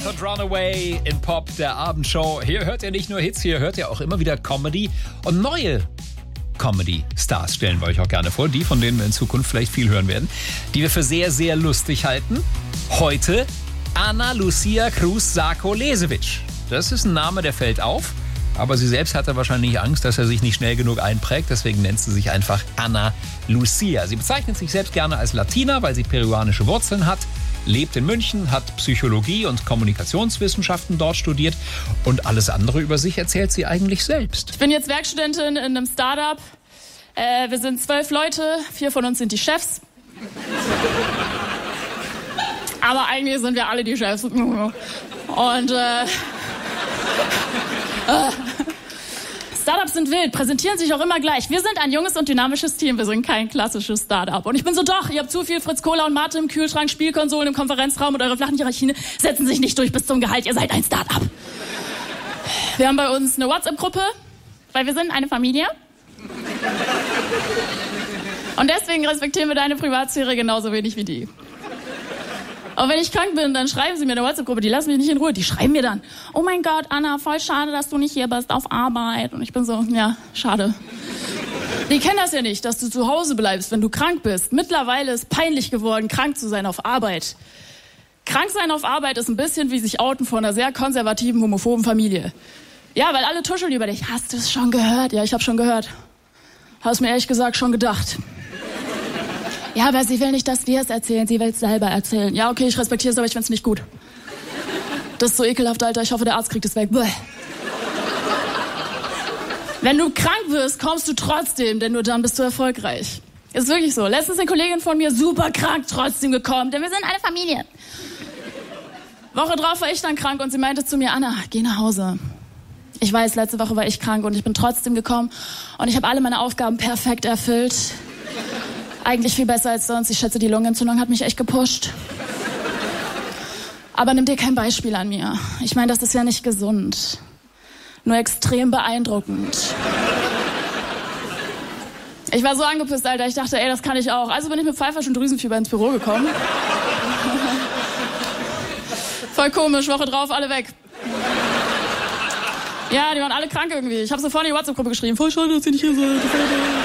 Runaway in Pop, der Abendshow. Hier hört ihr nicht nur Hits, hier hört ihr auch immer wieder Comedy und neue Comedy-Stars stellen wir euch auch gerne vor. Die, von denen wir in Zukunft vielleicht viel hören werden, die wir für sehr, sehr lustig halten. Heute Ana Lucia Cruz Saco-Lesewitsch. Das ist ein Name, der fällt auf. Aber sie selbst hatte wahrscheinlich Angst, dass er sich nicht schnell genug einprägt. Deswegen nennt sie sich einfach Ana Lucia. Sie bezeichnet sich selbst gerne als Latina, weil sie peruanische Wurzeln hat. Lebt in München, hat Psychologie und Kommunikationswissenschaften dort studiert. Und alles andere über sich erzählt sie eigentlich selbst. Ich bin jetzt Werkstudentin in einem Startup. Wir sind 12 Leute, 4 von uns sind die Chefs. Aber eigentlich sind wir alle die Chefs. Und Startups sind wild, präsentieren sich auch immer gleich. Wir sind ein junges und dynamisches Team, wir sind kein klassisches Startup. Und ich bin so, doch, ihr habt zu viel Fritz Cola und Mate im Kühlschrank, Spielkonsolen im Konferenzraum und eure flachen Hierarchien setzen sich nicht durch bis zum Gehalt. Ihr seid ein Startup. Wir haben bei uns eine WhatsApp-Gruppe, weil wir sind eine Familie. Und deswegen respektieren wir deine Privatsphäre genauso wenig wie die. Und wenn ich krank bin, dann schreiben sie mir in der WhatsApp-Gruppe, die lassen mich nicht in Ruhe. Die schreiben mir dann, oh mein Gott, Anna, voll schade, dass du nicht hier bist auf Arbeit. Und ich bin so, ja, schade. Die kennen das ja nicht, dass du zu Hause bleibst, wenn du krank bist. Mittlerweile ist peinlich geworden, krank zu sein auf Arbeit. Krank sein auf Arbeit ist ein bisschen wie sich outen von einer sehr konservativen, homophoben Familie. Ja, weil alle tuscheln über dich. Hast du es schon gehört? Ja, ich habe schon gehört. Hast mir ehrlich gesagt schon gedacht. Ja, aber sie will nicht, dass wir es erzählen, sie will es selber erzählen. Ja, okay, ich respektiere es, aber ich find's nicht gut. Das ist so ekelhaft, Alter, ich hoffe, der Arzt kriegt es weg. Bäh. Wenn du krank wirst, kommst du trotzdem, denn nur dann bist du erfolgreich. Ist wirklich so. Letztens eine Kollegin von mir super krank trotzdem gekommen, denn wir sind eine Familie. Woche drauf war ich dann krank und sie meinte zu mir, Anna, geh nach Hause. Ich weiß, letzte Woche war ich krank und ich bin trotzdem gekommen und ich habe alle meine Aufgaben perfekt erfüllt. Eigentlich viel besser als sonst. Ich schätze, die Lungenentzündung hat mich echt gepusht. Aber nimm dir kein Beispiel an mir. Ich meine, das ist ja nicht gesund. Nur extrem beeindruckend. Ich war so angepisst, Alter. Ich dachte, ey, das kann ich auch. Also bin ich mit Pfeifer und Drüsenfieber ins Büro gekommen. Voll komisch. Woche drauf, alle weg. Ja, die waren alle krank irgendwie. Ich habe sofort in die WhatsApp-Gruppe geschrieben. Voll schade, dass ihr nicht hier seid.